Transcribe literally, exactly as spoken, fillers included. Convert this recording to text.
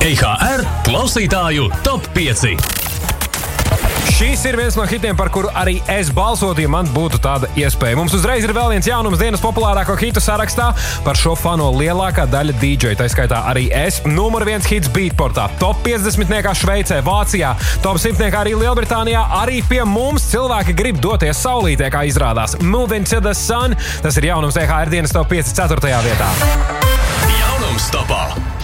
E H R klausītāju top pieci. Šis ir viens no hitiem, par kuru arī es balsotu, ja man būtu tāda iespēja. Mums uzreiz ir vēl viens jaunums dienas populārāko hitu sarakstā. Par šo fano lielākā daļa dīdžeju, tā skaitā arī es. Numur viens hits Beatportā, top piecdesmitniekā Šveicē, Vācijā, top simtniekā arī Lielbritānijā. Arī pie mums cilvēki grib doties saulītē, kā izrādās. Moving to the Sun, tas ir jaunums E H R dienas top pieci ceturtajā vietā. Jaunums topā.